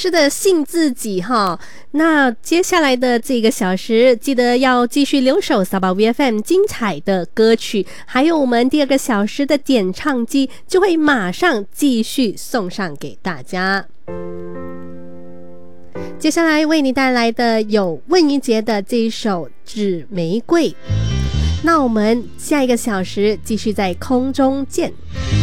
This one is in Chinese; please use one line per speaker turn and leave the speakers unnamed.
是的，信自己哈。那接下来的这个小时，记得要继续留守撒巴 VFM 精彩的歌曲，还有我们第二个小时的点唱机就会马上继续送上给大家。接下来为你带来的有问一杰的这一首《纸玫瑰》。那我们下一个小时继续在空中见。